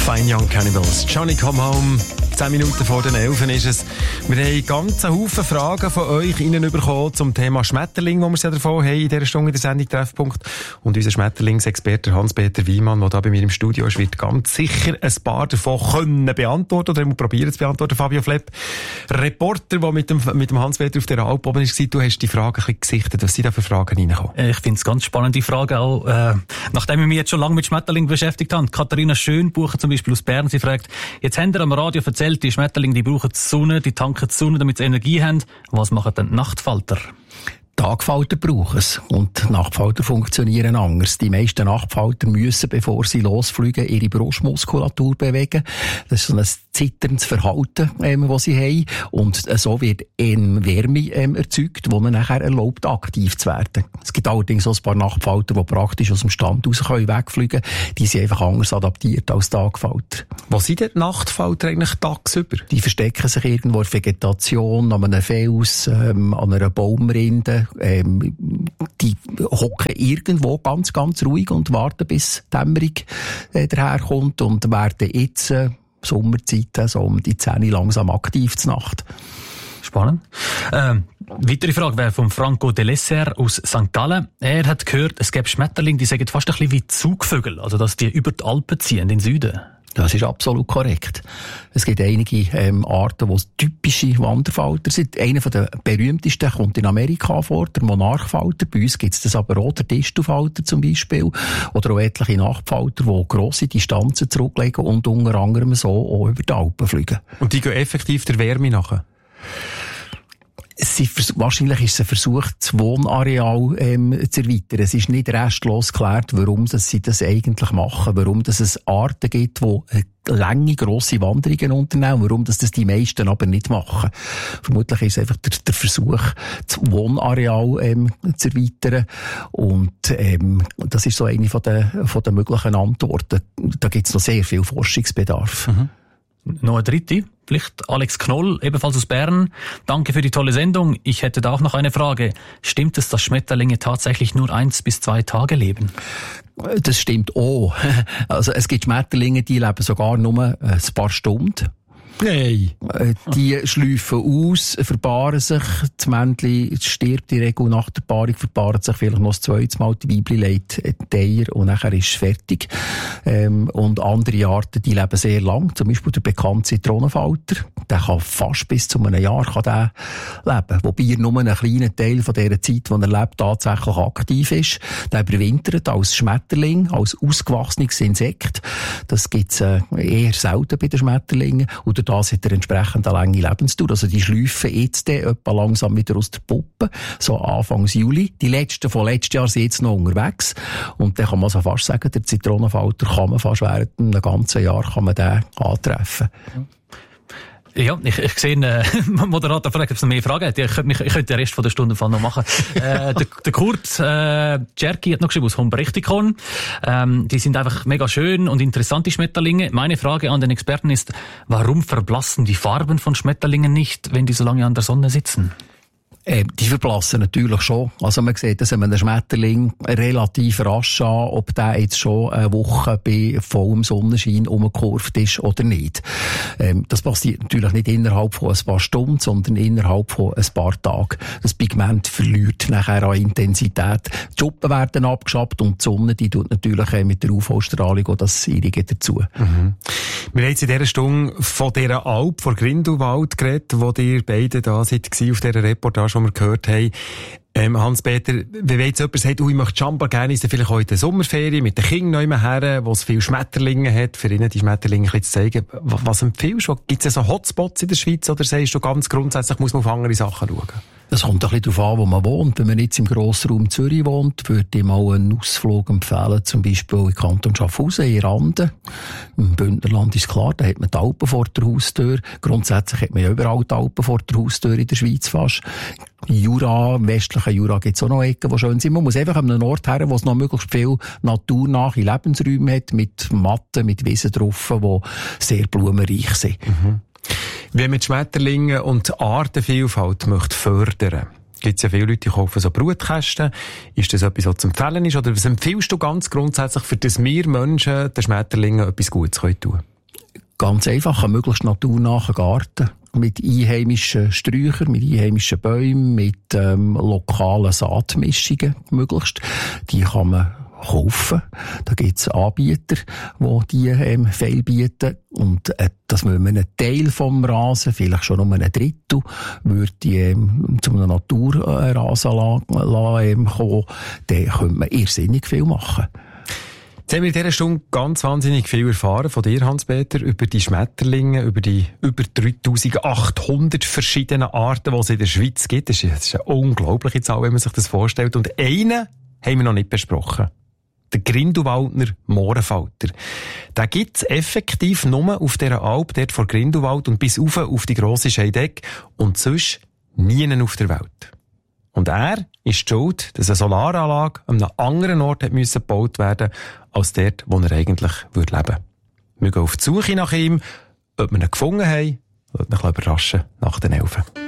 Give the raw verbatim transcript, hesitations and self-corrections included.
Fine Young Cannibals. Johnny Come Home. Zehn Minuten vor den Elfen ist es. Wir haben ganz einen Haufen Fragen von euch reinbekommen zum Thema Schmetterling, wo wir es ja davon haben in dieser Stunde in der Sendung Treffpunkt. Und unser Schmetterlingsexperte Hans-Peter Wiemann, der da bei mir im Studio ist, wird ganz sicher ein paar davon können beantworten oder probieren zu beantworten. Fabio Flepp, Reporter, der mit dem, mit dem Hans-Peter auf der Alp oben ist, du hast die Frage ein bisschen gesichtet. Was sind da für Fragen reingekommen? Ich finde es ganz spannende Frage auch, äh, nachdem ich mich jetzt schon lange mit Schmetterling beschäftigt habe. Katharina Schönbucher zum Beispiel aus Bern, sie fragt, jetzt habt ihr am Radio erzählt, die Schmetterlinge, die brauchen die Sonne, die tanken die Sonne, damit sie Energie haben. Was machen denn die Nachtfalter? Tagfalter brauchen es. Und Nachtfalter funktionieren anders. Die meisten Nachtfalter müssen, bevor sie losfliegen, ihre Brustmuskulatur bewegen. Das ist so ein zitterndes Verhalten, ähm, das sie haben. Und so wird ähm, Wärme ähm, erzeugt, die man nachher erlaubt, aktiv zu werden. Es gibt allerdings auch ein paar Nachtfalter, die praktisch aus dem Stand raus können wegfliegen können. Die sind einfach anders adaptiert als Tagfalter. Was sind denn die Nachtfalter eigentlich tagsüber? Die verstecken sich irgendwo in der Vegetation, an einem Fels, ähm, an einer Baumrinde. Ähm, die hocken irgendwo ganz, ganz ruhig und warten, bis die Dämmerung äh, daherkommt und werden jetzt äh, Sommerzeit, so um die zehn langsam aktiv zur Nacht. Spannend. Ähm, weitere Frage wäre von Franco de Lesser aus Sankt Gallen. Er hat gehört, es gäbe Schmetterlinge, die sagen fast ein bisschen wie Zugvögel, also dass die über die Alpen ziehen, in den Süden. Das ist absolut korrekt. Es gibt einige ähm, Arten, die typische Wanderfalter sind. Einer der berühmtesten kommt in Amerika vor, der Monarchfalter. Bei uns gibt es das aber auch, der Distelfalter zum Beispiel. Oder auch etliche Nachtfalter, die grosse Distanzen zurücklegen und unter anderem so auch über die Alpen fliegen. Und die gehen effektiv der Wärme nachher? Sie, wahrscheinlich ist es ein Versuch, das Wohnareal ähm, zu erweitern. Es ist nicht restlos geklärt, warum das sie das eigentlich machen, warum das es Arten gibt, die lange, grosse Wanderungen unternehmen, warum das, das die meisten aber nicht machen. Vermutlich ist es einfach der, der Versuch, das Wohnareal ähm, zu erweitern. Und ähm, das ist so eine von der, von der möglichen Antworten. Da gibt es noch sehr viel Forschungsbedarf. Mhm. Noch eine dritte, vielleicht Alex Knoll, ebenfalls aus Bern. Danke für die tolle Sendung. Ich hätte da auch noch eine Frage. Stimmt es, dass Schmetterlinge tatsächlich nur eins bis zwei Tage leben? Das stimmt auch. Also es gibt Schmetterlinge, die leben sogar nur ein paar Stunden. Nein. Die schlüpfen aus, verpaaren sich. Das Männchen stirbt in der Regel nach der Paarung, verpaaren sich vielleicht noch das zweite Mal. Die Weibchen legt die Eier und nachher ist es fertig. Ähm, und andere Arten, die leben sehr lang. Zum Beispiel der bekannte Zitronenfalter. Der kann fast bis zu einem Jahr kann der leben. Wobei er nur einen kleinen Teil von dieser Zeit, die er lebt, tatsächlich aktiv ist. Der überwintert als Schmetterling, als ausgewachsenes Insekt. Das gibt's äh, eher selten bei den Schmetterlingen. Und das hat er entsprechend eine lange Lebensdauer. Also die schlüpfen jetzt etwa langsam wieder aus der Puppe, so Anfangs Juli. Die letzten von letztes Jahr sind jetzt noch unterwegs. Und dann kann man so fast sagen, der Zitronenfalter kann man fast während einem ganzen Jahr kann man den antreffen. Ja, ich, ich sehe, äh, Moderator fragt, ob es noch mehr Fragen hat. Ich könnte, ich könnte den Rest von der Stunde noch machen. äh, der, der Kurt äh, Czerki hat noch geschrieben aus Humbrechtikon. Ähm, die sind einfach mega schön und interessante Schmetterlinge. Meine Frage an den Experten ist, warum verblassen die Farben von Schmetterlingen nicht, wenn die so lange an der Sonne sitzen? Äh, die verblassen natürlich schon. Also man sieht das an einem Schmetterling relativ rasch an, ob der jetzt schon eine Woche bei vollem Sonnenschein umgekurvt ist oder nicht. Ähm, das passiert natürlich nicht innerhalb von ein paar Stunden, sondern innerhalb von ein paar Tagen. Das Pigment verliert nachher an Intensität. Die Schuppen werden abgeschabt und die Sonne, die tut natürlich mit der U V-Strahlung auch das Ihrige dazu. Mhm. Wir haben jetzt in dieser Stunde von dieser Alp, von Grindelwald geredet, wo ihr beide da seid, auf dieser Reportage, die wir gehört haben. Ähm, Hans-Peter, wenn jetzt jemand sagt, oh, ich möchte Chambar gerne, ist er vielleicht heute in der Sommerferien mit den Kindern noch her, wo es viele Schmetterlinge hat, für ihnen die Schmetterlinge ein bisschen zu zeigen. Was empfiehlst du? Gibt es so Hotspots in der Schweiz oder sagst du ganz grundsätzlich, muss man auf andere Sachen schauen? Das kommt ein bisschen darauf an, wo man wohnt. Wenn man jetzt im Grossraum Zürich wohnt, würde ich mal einen Ausflug empfehlen, zum Beispiel in Kanton Schaffhausen, in Randen. Im Bündnerland ist klar, da hat man die Alpen vor der Haustür. Grundsätzlich hat man ja überall die Alpen vor der Haustür in der Schweiz fast. Jura, im westlichen Jura gibt es auch noch Ecken, die schön sind. Man muss einfach an einen Ort her, wo es noch möglichst viel naturnahe Lebensräume hat, mit Matten, mit Wiesen drauf, die sehr blumenreich sind. Mhm. Wenn man die Schmetterlinge und die Artenvielfalt möchte fördern, gibt es ja viele Leute, die kaufen so Brutkästen. Ist das etwas, was zu empfehlen ist? Oder was empfiehlst du ganz grundsätzlich, für das wir Menschen den Schmetterlingen etwas Gutes tun können? Ganz einfach, ein möglichst naturnahen Garten. Mit einheimischen Sträuchern, mit einheimischen Bäumen, mit ähm, lokalen Saatmischungen möglichst. Die kann man kaufen. Da gibt's Anbieter, die die ähm, Fehl bieten. Und äh, dass man einen Teil vom Rasen, vielleicht schon um einen Drittel, würde ähm, zu einem Naturrasen ähm, kommen, dann könnte man irrsinnig viel machen. Jetzt haben wir in dieser Stunde ganz wahnsinnig viel erfahren von dir, Hans-Peter, über die Schmetterlinge, über die über dreitausendachthundert verschiedenen Arten, die es in der Schweiz gibt. Das ist, das ist eine unglaubliche Zahl, wenn man sich das vorstellt. Und einen haben wir noch nicht besprochen. Der Grindelwaldner Mohrenfalter. Den gibt's effektiv nur auf dieser Alp, dort vor Grindelwald und bis rauf auf die grosse Scheidegg und sonst nie auf der Welt. Und er ist die Schuld, dass eine Solaranlage an einem anderen Ort hat müssen gebaut werden, als dort, wo er eigentlich würde leben. Wir gehen auf die Suche nach ihm, ob wir ihn gefunden haben, und mich überraschen nach den Elfen.